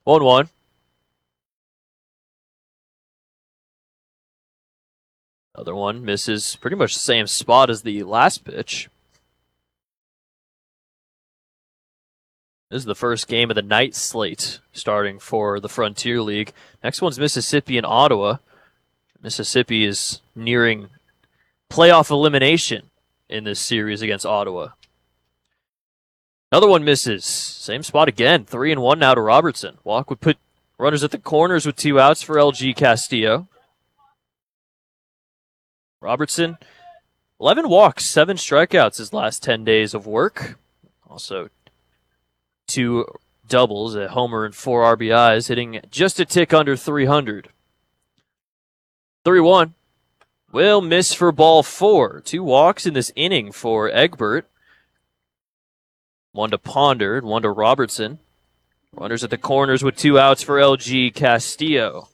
1-1. Other one misses pretty much the same spot as the last pitch. This is the first game of the night slate starting for the Frontier League. Next one's Mississippi and Ottawa. Mississippi is nearing playoff elimination in this series against Ottawa. Another one misses. Same spot again. 3-1 now to Robertson. Walk would put runners at the corners with 2 outs for LG Castillo. Robertson, 11 walks, 7 strikeouts his last 10 days of work. Also 2 doubles, a homer and 4 RBIs, hitting just a tick under 300. 3-1. Will miss for ball 4. 2 walks in this inning for Egbert. 1 to Ponder, 1 to Robertson. Runners at the corners with 2 outs for LG Castillo.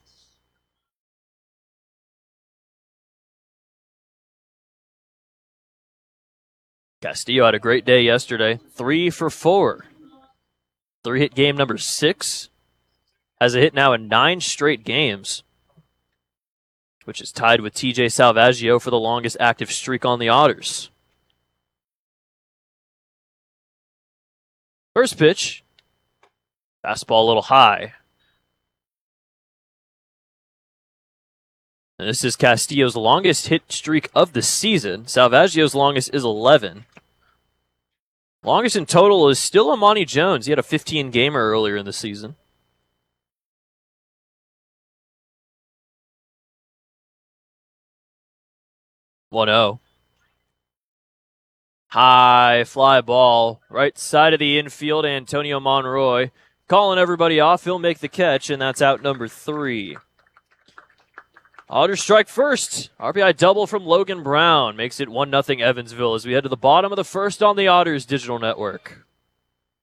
Castillo had a great day yesterday. 3 for 4. 3-hit game number 6. Has a hit now in 9 straight games, which is tied with TJ Salvaggio for the longest active streak on the Otters. First pitch. Fastball a little high. And this is Castillo's longest hit streak of the season. Salvaggio's longest is 11. Longest in total is still Amani Jones. He had a 15-gamer earlier in the season. One-zero. High fly ball, right side of the infield. Antonio Monroy calling everybody off. He'll make the catch, and that's out number 3. Otters strike first. RBI double from Logan Brown makes it 1-0 Evansville as we head to the bottom of the first on the Otters Digital Network.